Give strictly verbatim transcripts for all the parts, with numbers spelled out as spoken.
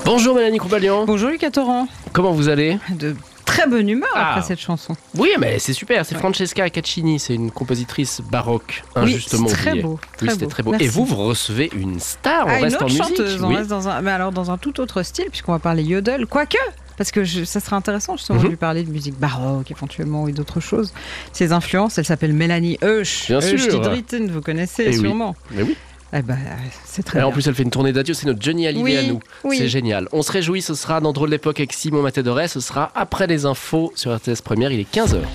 Bonjour Mélanie Croupalian. Bonjour Lucas Torrent. Comment vous allez ? De très bonne humeur Ah. après cette chanson. Oui, mais c'est super, c'est Ouais. Francesca Caccini, c'est une compositrice baroque, Oui, injustement c'est très oubliée. beau. Oui, Très c'était beau. très beau. Merci. Et vous, vous recevez une star, on Ah, une reste en autre musique. chanteuse, on oui. reste dans un, mais alors dans un tout autre style, puisqu'on va parler yodel, quoique. Parce que je- ça serait intéressant justement Mhm. de lui parler de musique baroque éventuellement et d'autres choses. Ses influences, elle s'appelle Mélanie Husch. Bien Husch sûr. Didritten, vous connaissez Eh oui. sûrement. Mais oui. Eh ben, c'est très Et en bien. plus, elle fait une tournée d'adieu, c'est notre Johnny Hallyday Oui, à nous. oui. C'est génial. On se réjouit, ce sera dans Drôle d'époque avec Simon Matadoré, ce sera après les infos sur R T S Première, il est quinze heures.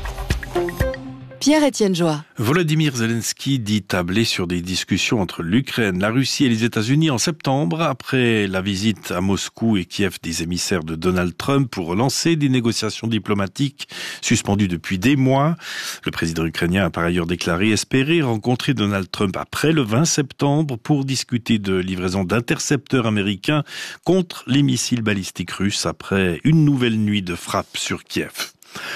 Pierre-Étienne Joie. Volodymyr Zelensky dit tabler sur des discussions entre l'Ukraine, la Russie et les États-Unis en septembre, après la visite à Moscou et Kiev des émissaires de Donald Trump pour relancer des négociations diplomatiques suspendues depuis des mois. Le président ukrainien a par ailleurs déclaré espérer rencontrer Donald Trump après le vingt septembre pour discuter de livraison d'intercepteurs américains contre les missiles balistiques russes après une nouvelle nuit de frappe sur Kiev.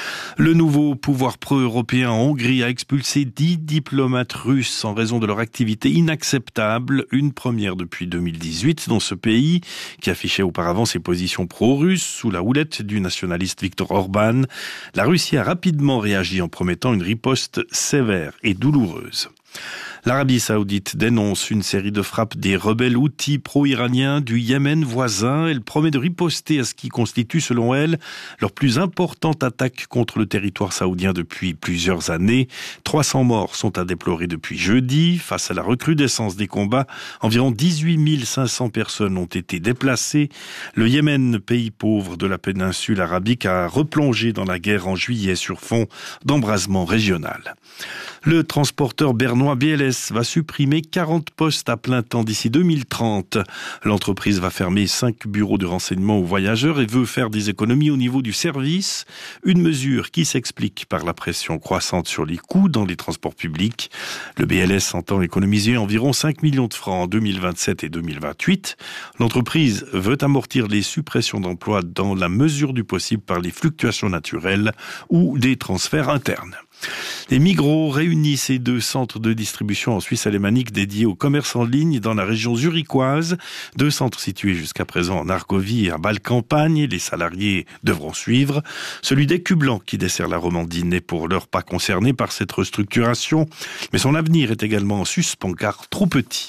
Le nouveau pouvoir pro-européen en Hongrie a expulsé dix diplomates russes en raison de leur activité inacceptable, une première depuis deux mille dix-huit dans ce pays qui affichait auparavant ses positions pro-russes sous la houlette du nationaliste Viktor Orban. La Russie a rapidement réagi en promettant une riposte sévère et douloureuse. L'Arabie Saoudite dénonce une série de frappes des rebelles houthis pro-iraniens du Yémen voisin. Elle promet de riposter à ce qui constitue, selon elle, leur plus importante attaque contre le territoire saoudien depuis plusieurs années. trois cents morts sont à déplorer depuis jeudi. Face à la recrudescence des combats, environ dix-huit mille cinq cents personnes ont été déplacées. Le Yémen, pays pauvre de la péninsule arabique, a replongé dans la guerre en juillet sur fond d'embrasement régional. Le transporteur bernois B L S va supprimer quarante postes à plein temps d'ici deux mille trente. L'entreprise va fermer cinq bureaux de renseignement aux voyageurs et veut faire des économies au niveau du service. Une mesure qui s'explique par la pression croissante sur les coûts dans les transports publics. Le B L S entend économiser environ cinq millions de francs en deux mille vingt-sept et deux mille vingt-huit. L'entreprise veut amortir les suppressions d'emplois dans la mesure du possible par les fluctuations naturelles ou des transferts internes. Les Migros réunissent ces deux centres de distribution en Suisse alémanique dédiés au commerce en ligne dans la région zurichoise. Deux centres situés jusqu'à présent en Argovie et à Bâle-Campagne. Les salariés devront suivre. Celui d'Écublanc qui dessert la Romandie n'est pour l'heure pas concerné par cette restructuration. Mais son avenir est également en suspens car trop petit.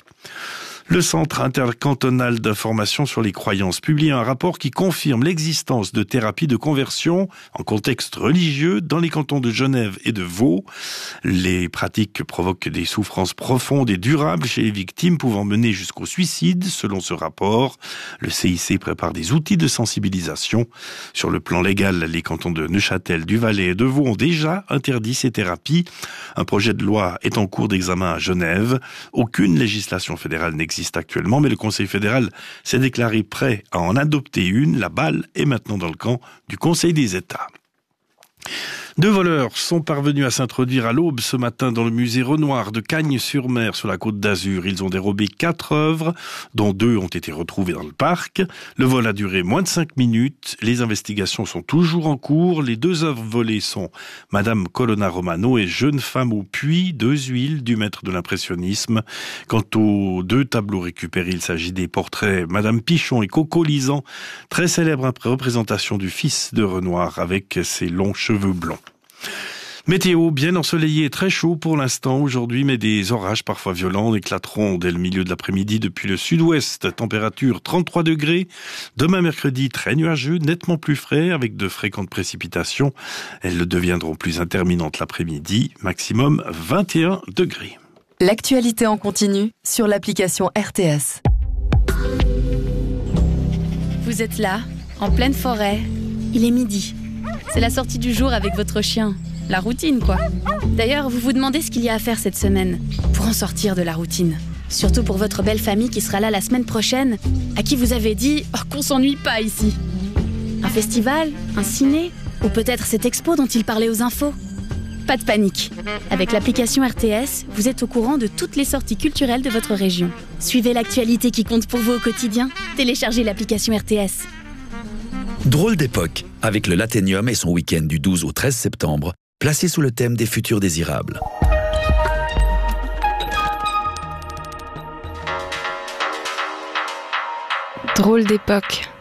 Le Centre intercantonal d'information sur les croyances publie un rapport qui confirme l'existence de thérapies de conversion en contexte religieux dans les cantons de Genève et de Vaud. Les pratiques provoquent des souffrances profondes et durables chez les victimes, pouvant mener jusqu'au suicide, selon ce rapport. Le C I C prépare des outils de sensibilisation. Sur le plan légal, les cantons de Neuchâtel, du Valais et de Vaud ont déjà interdit ces thérapies. Un projet de loi est en cours d'examen à Genève. Aucune législation fédérale n'existe actuellement, mais le Conseil fédéral s'est déclaré prêt à en adopter une. La balle est maintenant dans le camp du Conseil des États. Deux voleurs sont parvenus à s'introduire à l'aube ce matin dans le musée Renoir de Cagnes-sur-Mer sur la Côte d'Azur. Ils ont dérobé quatre œuvres, dont deux ont été retrouvées dans le parc. Le vol a duré moins de cinq minutes. Les investigations sont toujours en cours. Les deux œuvres volées sont Madame Colonna Romano et Jeune femme au puits, deux huiles du maître de l'impressionnisme. Quant aux deux tableaux récupérés, il s'agit des portraits Madame Pichon et Coco Lisan, très célèbre représentation du fils de Renoir avec ses longs cheveux blonds. Météo bien ensoleillé et très chaud pour l'instant aujourd'hui, mais des orages parfois violents éclateront dès le milieu de l'après-midi depuis le sud-ouest. Température trente-trois degrés. Demain mercredi, très nuageux, nettement plus frais avec de fréquentes précipitations. Elles deviendront plus interminentes l'après-midi, maximum vingt et un degrés. L'actualité en continu sur l'application R T S. Vous êtes là, en pleine forêt. Il est midi. C'est la sortie du jour avec votre chien. La routine, quoi. D'ailleurs, vous vous demandez ce qu'il y a à faire cette semaine pour en sortir de la routine. Surtout pour votre belle famille qui sera là la semaine prochaine, à qui vous avez dit oh, qu'on s'ennuie pas ici. Un festival, un ciné, ou peut-être cette expo dont il parlait aux infos. Pas de panique. Avec l'application R T S, vous êtes au courant de toutes les sorties culturelles de votre région. Suivez l'actualité qui compte pour vous au quotidien. Téléchargez l'application R T S. Drôle d'époque, avec le Laténium et son week-end du douze au treize septembre, placé sous le thème des futurs désirables. Drôle d'époque.